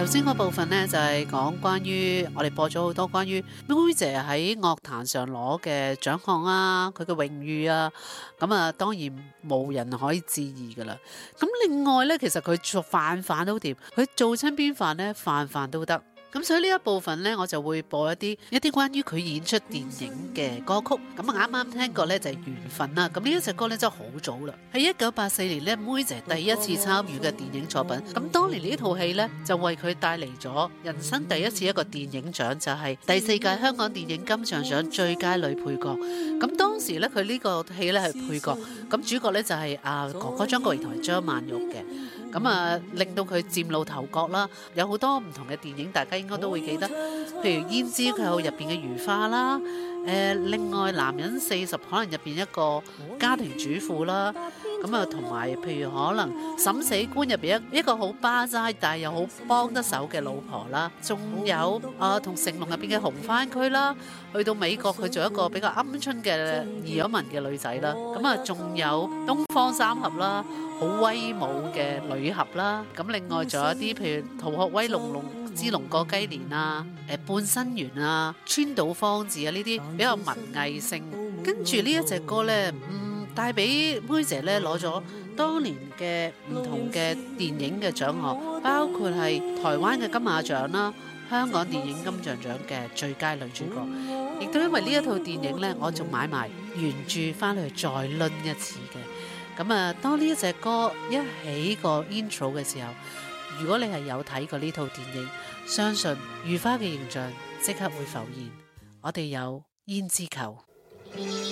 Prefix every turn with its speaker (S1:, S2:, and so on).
S1: 頭先嗰部分呢，就係講關於我哋播咗好多關於妹姐喺樂壇上攞嘅獎項啊，佢嘅榮譽啊，咁啊當然冇人可以置疑噶啦。咁另外呢，其實佢做飯都掂，佢做親邊飯呢，飯都得。咁所以呢一部分呢，我就會播一啲關於佢演出電影嘅歌曲。咁啱啱聽過呢，就係緣分啦。咁呢一隻歌呢，真係好早啦，係1984年呢，妹姐第一次參與嘅電影作品。咁當年呢套戲呢，就為佢帶嚟咗人生第一次一個電影獎，就係第4屆香港電影金像獎最佳女配角。咁當時呢，佢呢個戲呢係配角，咁主角呢就係哥哥張國榮同埋張曼玉嘅。咁啊，令到佢嶄露頭角啦，有好多唔同嘅電影，大家應該都會記得，譬如《胭脂扣》入邊嘅如花啦，另外《男人40》可能入邊一個家庭主婦啦，咁啊同埋譬如可能《審死官》入邊一個好巴齋但係又好幫得手嘅老婆啦，仲有同成龍入邊嘅紅番區啦，去到美國佢做一個比較鵪鶉嘅移咗民嘅女仔啦，咁啊仲有《東方三俠》啦。好威武嘅女俠啦，咁另外仲有一啲譬如《逃學威龍》之龍過雞年啊，半生緣啊，川島芳子啊呢啲比較文藝性。跟住呢一隻歌呢，帶俾妹姐呢攞咗當年嘅唔同嘅電影嘅獎項，包括係台灣嘅金馬獎啦、香港電影金像獎嘅最佳女主角。亦都因為呢一套電影呢，我仲買埋原著翻去再攆一次嘅。咁啊，當呢一隻歌一起個 intro 嘅時候，如果你係有睇過呢套電影，相信如花嘅形象即刻會浮現。我哋有胭脂扣。